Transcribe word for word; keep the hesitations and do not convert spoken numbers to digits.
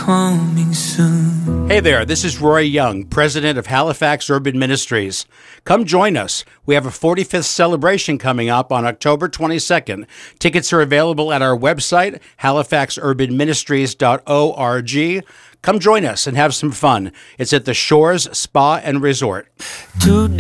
coming soon. Hey there, this is Roy Young, president of Halifax Urban Ministries. Come join us. We have a forty-fifth celebration coming up on October twenty-second. Tickets are available at our website, halifax urban ministries dot org. Come join us and have some fun. It's at the Shores Spa and Resort. Today